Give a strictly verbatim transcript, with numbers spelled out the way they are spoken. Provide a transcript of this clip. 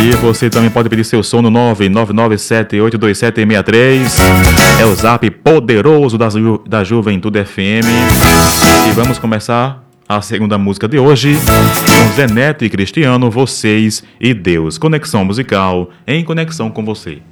aí, você também pode pedir seu som no nove nove nove sete oito dois sete seis três. É o zap poderoso da, Ju, da Juventude F M. E vamos começar a segunda música de hoje com Zé Neto e Cristiano, Vocês e Deus. Conexão musical em conexão com você.